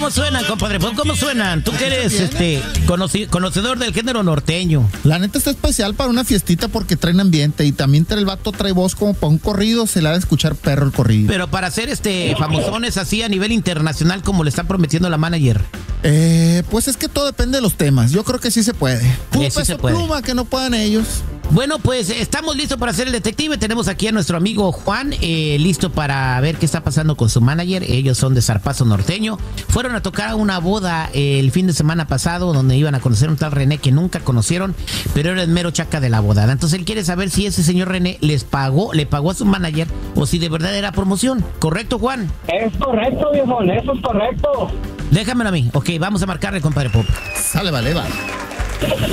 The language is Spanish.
¿Cómo suenan, compadre? ¿Cómo suenan? Tú que eres conocedor del género norteño. La neta está especial para una fiestita porque traen ambiente y también el vato trae voz como para un corrido, se le ha de escuchar perro el corrido. Pero para hacer famosones así a nivel internacional como le está prometiendo la manager. Pues es que todo depende de los temas. Yo creo que sí se puede. Un Sí peso se puede. pluma que no puedan ellos. Bueno, pues estamos listos para hacer el detective. Tenemos aquí a nuestro amigo Juan, listo para ver qué está pasando con su manager. Ellos son de Zarpazo Norteño. Fueron a tocar a una boda el fin de semana pasado donde iban a conocer a un tal René que nunca conocieron, pero era el mero chaca de la boda. Entonces él quiere saber si ese señor René le pagó a su manager o si de verdad era promoción. ¿Correcto, Juan? Es correcto, viejo, eso es correcto. Déjamelo a mí. Ok, vamos a marcarle, compadre Pop. Sale, vale.